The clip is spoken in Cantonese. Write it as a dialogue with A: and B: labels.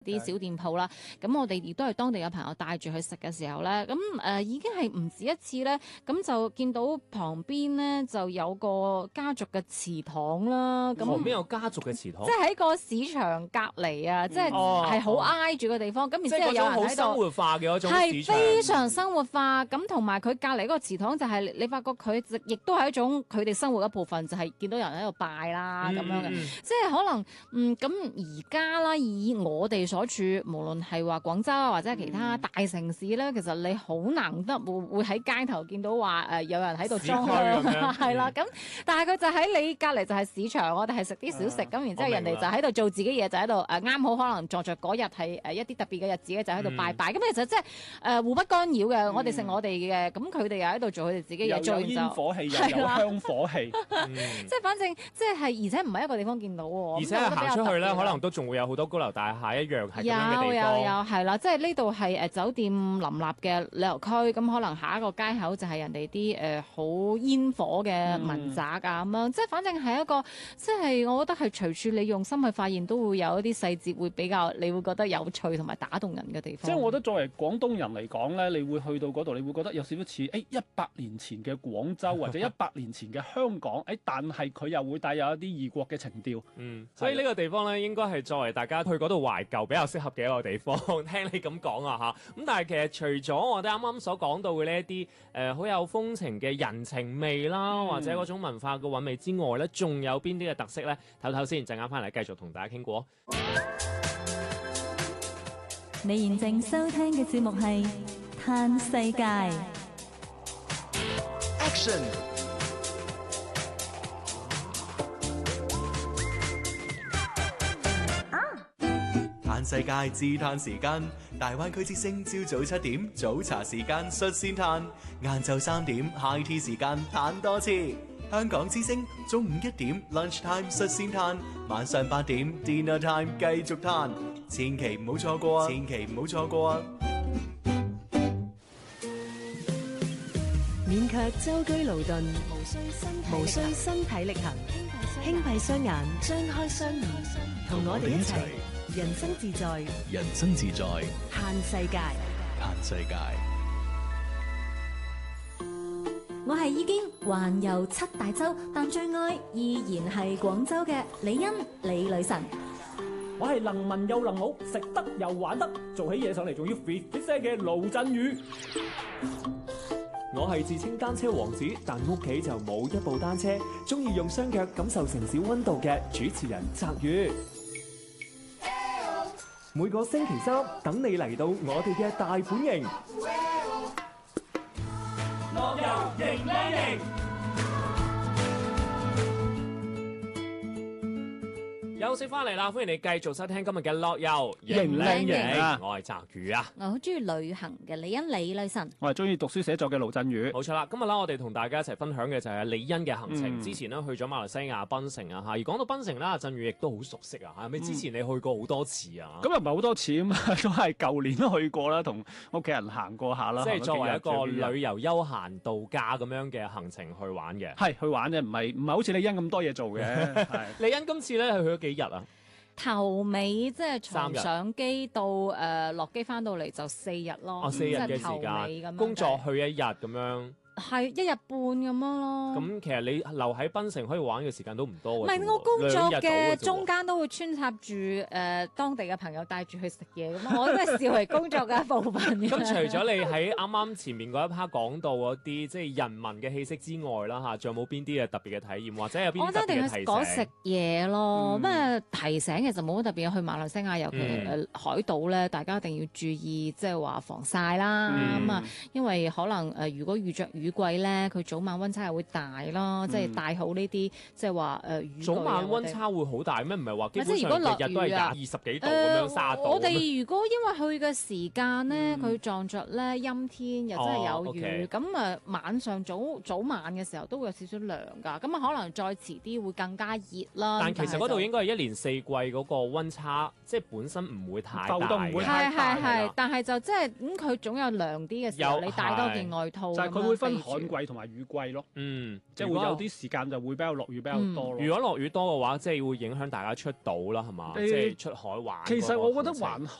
A: 啲小店鋪啦，咁我哋亦都係當地嘅朋友帶住去食嘅時候咧，咁已經係唔止一次咧，咁就見到旁邊咧就有個家族嘅祠堂啦，咁
B: 旁邊有家族嘅祠堂，
A: 即係喺個市場隔離啊，即係係好挨住嘅地方，咁然之後有人喺度，
B: 好生活化嘅嗰種市場，
A: 係非常生活化，咁同埋佢隔離嗰個祠堂就係你發覺佢亦都係一種佢哋生活一部分，就係見到人喺度拜啦咁樣嘅，即係可能咁而家啦，以我哋所處，無論係話廣州啊或者係其他大城市咧，其實你好難得會喺街頭見到話有人喺度裝香，係啦，咁但係佢就喺你隔離就係市場，我哋係食啲小食，咁然之後人哋就喺度做自己嘢，就喺度啱好可能撞着嗰日係一啲特別嘅日子咧，就喺度拜拜，咁其實即係互不干擾嘅，我哋食我哋嘅，咁佢哋又喺度做佢哋自己嘢，做完就
C: 煙火氣又有香火氣，
A: 即係反正即係而且唔係一個地方見到喎，
B: 而且行出去咧，可能都仲會有好多高樓大廈一樣係咁樣嘅地方。
A: 有係啦，即係呢度係酒店林立嘅旅遊區，咁可能下一個街口就係人哋啲好煙火嘅民宅啊咁樣，即係反正係一個即係我覺得係隨處你用心去發現，都會有一啲細節會比較你會覺得有趣同埋打動人嘅地方。
C: 即係我覺得作為廣東人嚟講咧，你會去到嗰度，你會覺得有少少似100年前嘅廣州或者100年前嘅香港，但係佢又會帶有一啲異國嘅情調。
B: 所以呢個地方咧，應該係作為大家去嗰度懷舊比較適合嘅一個地方。聽你咁講啊嚇，咁但係其實除咗我哋啱啱所講到嘅呢一啲好有風情嘅人情味啦，或者嗰種文化嘅韻味之外咧，仲有邊啲嘅特色咧？唞唞先，陣間翻嚟繼續同大家傾過。
D: 你現正收聽嘅節目係《嘆世界》。
E: Action！嘆世界自嘆時間，大灣區之聲朝早7點早茶時間率先嘆，晏晝3點 High Tea 時間嘆多次。香港之聲中午1點 Lunch Time 率先嘆，晚上8點 Dinner Time 繼續嘆，千祈唔好錯過啊！千祈唔好錯過啊！
F: 免卻舟車勞頓，無需身體力行，輕閉雙眼，張開雙耳，同我哋一齊人生自在，
E: 人生自在，
F: 嘆世界，
E: 嘆世界。
D: 我係已經環遊7大洲，但最愛依然係廣州嘅李欣李女神。
G: 我係能文又能武，食得又玩得，做起嘢上嚟仲要 fit 聲嘅盧振宇。我係自稱單車王子，但屋企就冇一部單車，中意用雙腳感受城市溫度嘅主持人澤宇。每個星期三等你嚟到我哋嘅大本營，樂遊型靚型。
B: 休息翻嚟啦，歡迎你繼續收聽今日嘅樂遊
C: 型靚型啊！
B: 我係澤宇啊，
A: 我好中意旅行嘅李欣李女神，
C: 我係中意讀書寫作嘅盧振宇。
B: 冇錯啦，今日啦，我哋同大家一齊分享嘅就係李欣嘅行程。之前呢，去咗馬來西亞檳城啊，而講到檳城啦，振宇亦都好熟悉啊，係咪？之前你去過好多次啊？
C: 咁又唔係好多次啊嘛，都係舊年都去過啦，同屋企人行過下啦。
B: 即係作為一個旅遊休閒度假咁樣嘅行程去玩嘅。
C: 係去玩啫，唔係好似李欣咁多嘢做嘅。
B: 李欣今次咧係去咗幾日啊？
A: 頭尾即係從上機到落機翻到嚟就4日咯
B: ，4日嘅時間，工作去1日咁樣。
A: 係1日半咁樣咯。
B: 咁其實你留喺檳城可以玩嘅時間都唔多。
A: 唔係，我工作嘅中間都會穿插住當地嘅朋友帶住去食嘢咁，我都係視為工作嘅一部分嘅。
B: 咁除咗你喺啱啱前面嗰一 part 講到嗰啲即係人民嘅氣息之外啦嚇，仲有冇邊啲嘅特別嘅體驗，或者有邊啲特別嘅提醒？
A: 我覺得一定係講食嘢咯。咩提醒其實冇乜特別，去馬來西亞尤其海島咧，大家一定要注意即係話防曬啦。咁啊，因為可能如果遇着雨季咧，佢早晚溫差係會大咯，即係帶好呢啲即係話雨。
B: 早晚溫差會好大咩？唔係話基本上日日都係20-20幾度咁樣30度。
A: 我哋如果因為去嘅時間咧，佢撞着咧陰天又真係有雨，咁晚上早晚嘅時候都會有少少涼㗎，咁可能再遲啲會更加熱啦。
B: 但其實嗰度應該係1年4季嗰個溫差，即係本身唔會太大。
A: 係，但係就即係佢總有涼啲嘅時候，你帶多件外套。
C: 就係佢會分分旱季同埋雨季咯。即係會
B: 如果
C: 有啲時間就會比較落雨比較多咯。
B: 如果落雨多嘅話，即係會影響大家出島啦，係嘛？即係出海玩。
C: 其實我覺得還好